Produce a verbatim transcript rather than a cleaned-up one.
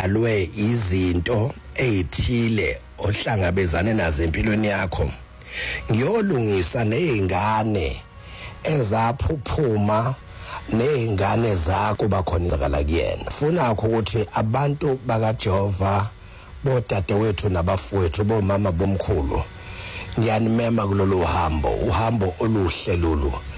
udalwe izinto ezithile ohlangabezane nazo empilweni yakho ngiyolungisa nezingane ezaphuphuma nezingane zakho bakhona izakala kuyena ufuna ukuthi abantu bakaJehova bodadewethu nabafowethu bomama bomkhulu ngiyanimema kulolu hambo uhambo oluhle lolu